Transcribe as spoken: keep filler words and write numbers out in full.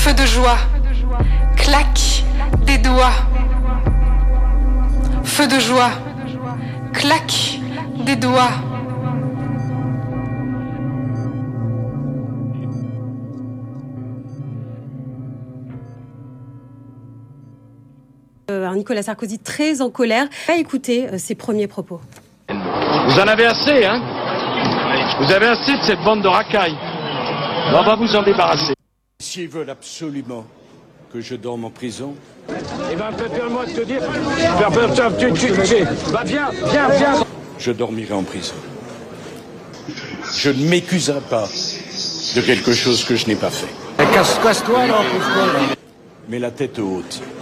Feu de joie, claque des doigts. Feu de joie, claque des doigts. Euh, Nicolas Sarkozy très en colère. Va écouter euh, ses premiers propos. Vous en avez assez, hein? Vous avez assez de cette bande de racailles. On va vous en débarrasser. S'ils veulent absolument que je dorme en prison... Eh ben, permets-moi de te dire... Tu, tu, tu, tu, bah, viens, viens, viens. Je dormirai en prison. Je ne m'accuserai pas de quelque chose que je n'ai pas fait. Casse-toi, là, Mais la tête haute.